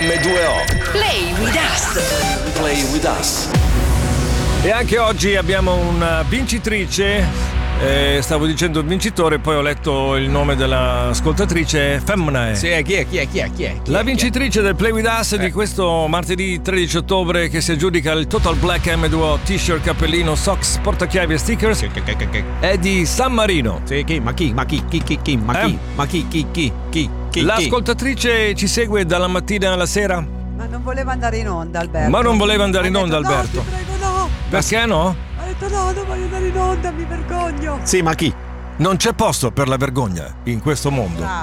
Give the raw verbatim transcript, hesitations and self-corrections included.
emme due o. Play with us. Play with us. E anche oggi abbiamo una vincitrice. Eh, stavo dicendo il vincitore, poi ho letto il nome dell'ascoltatrice, Femminae. Sì, chi è, chi è, chi è, chi è? Chi La è, vincitrice del Play With Us eh. di questo martedì tredici ottobre, che si aggiudica il Total Black emme due o t-shirt, cappellino, socks, portachiavi e stickers, Chi, chi, chi, chi, chi. è di San Marino. Sì, chi? Ma chi? Ma chi? Chi? Chi? Chi? Ma chi? Eh? Ma chi? Chi? Chi? Chi? Chi? L'ascoltatrice ci segue dalla mattina alla sera, Ma non voleva andare in onda, Alberto. ma non voleva andare in Ha onda, detto, Alberto. No, ti prego, no. Perché no? Ha detto no, non voglio andare in onda, mi vergogno. Sì, ma chi? Non c'è posto per la vergogna in questo mondo. Bravo.